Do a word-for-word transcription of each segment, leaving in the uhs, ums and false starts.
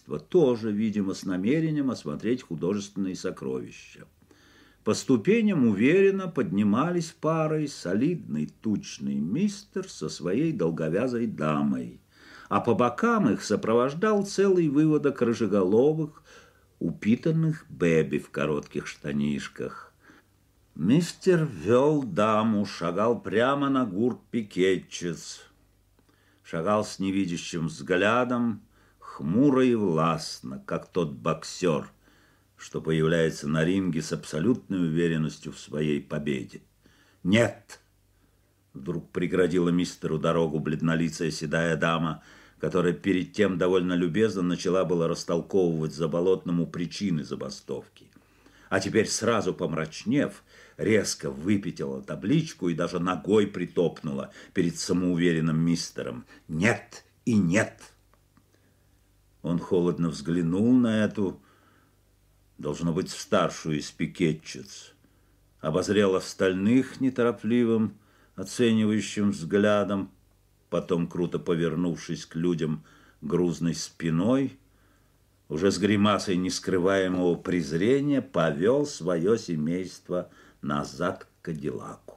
семейство, тоже, видимо, с намерением осмотреть художественные сокровища. По ступеням уверенно поднимались парой солидный тучный мистер со своей долговязой дамой, а по бокам их сопровождал целый выводок рыжеголовых, упитанных бэби в коротких штанишках. Мистер вел даму, шагал прямо на гурт Пикетчетс, шагал с невидящим взглядом, хмуро и властно, как тот боксер, что появляется на ринге с абсолютной уверенностью в своей победе. «Нет!» — вдруг преградила мистеру дорогу бледнолицая седая дама, которая перед тем довольно любезно начала было растолковывать Заболотному причины забастовки. А теперь, сразу помрачнев, резко выпятила табличку и даже ногой притопнула перед самоуверенным мистером. «Нет и нет!» Он холодно взглянул на эту, должно быть, старшую из Пикетчетс, обозрел остальных неторопливым, оценивающим взглядом, потом, круто повернувшись к людям грузной спиной, уже с гримасой нескрываемого презрения повел свое семейство назад к Кадиллаку.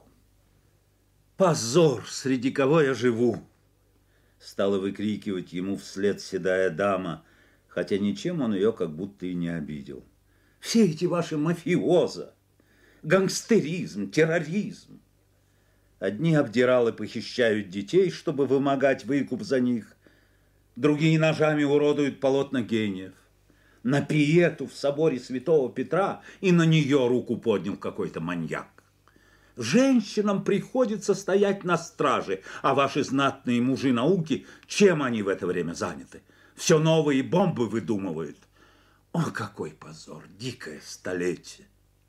«Позор, среди кого я живу!» стала выкрикивать ему вслед седая дама, хотя ничем он ее как будто и не обидел. «Все эти ваши мафиоза, гангстеризм, терроризм. Одни обдиралы похищают детей, чтобы вымогать выкуп за них, другие ножами уродуют полотна гениев. На Пиету в соборе Святого Петра и на нее руку поднял какой-то маньяк. Женщинам приходится стоять на страже, а ваши знатные мужи науки, чем они в это время заняты? Все новые бомбы выдумывают. О, какой позор, дикое столетие!»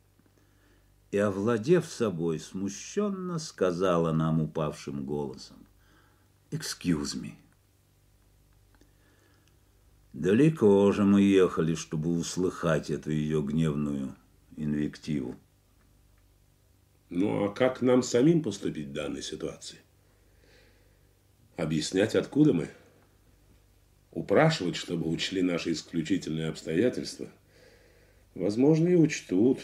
И, овладев собой, смущенно сказала нам упавшим голосом: «Excuse me». Далеко же мы ехали, чтобы услыхать эту ее гневную инвективу. Ну, а как нам самим поступить в данной ситуации? Объяснять, откуда мы? Упрашивать, чтобы учли наши исключительные обстоятельства? Возможно, и учтут.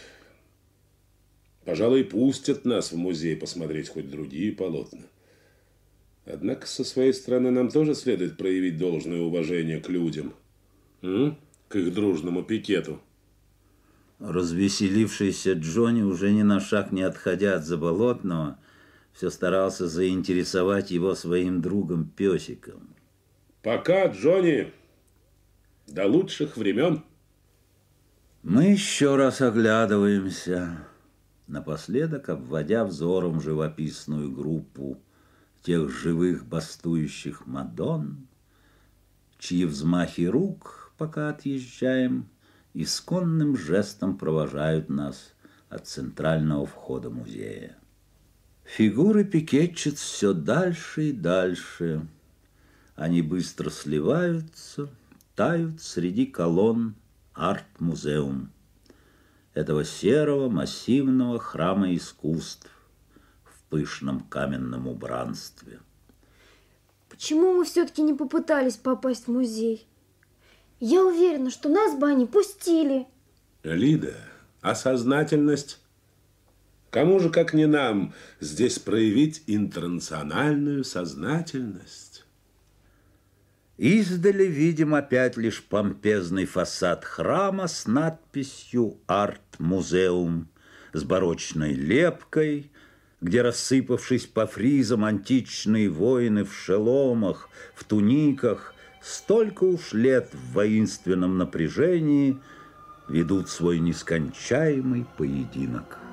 Пожалуй, пустят нас в музей посмотреть хоть другие полотна. Однако, со своей стороны, нам тоже следует проявить должное уважение к людям, м? К их дружному пикету. Развеселившийся Джонни, уже ни на шаг не отходя от Заболотного, все старался заинтересовать его своим другом-песиком. «Пока, Джонни, до лучших времен». Мы еще раз оглядываемся, напоследок обводя взором живописную группу тех живых бастующих мадонн, чьи взмахи рук, пока отъезжаем, исконным жестом провожают нас от центрального входа музея. Фигуры Пикетчетс все дальше и дальше. Они быстро сливаются, тают среди колонн арт-музеум, этого серого массивного храма искусств в пышном каменном убранстве. Почему мы все-таки не попытались попасть в музей? Я уверена, что нас бы они пустили. Лида, а сознательность? Кому же, как не нам, здесь проявить интернациональную сознательность? Издали видим опять лишь помпезный фасад храма с надписью «Арт-музеум», с барочной лепкой, где, рассыпавшись по фризам, античные воины в шеломах, в туниках, столько уж лет в воинственном напряжении ведут свой нескончаемый поединок.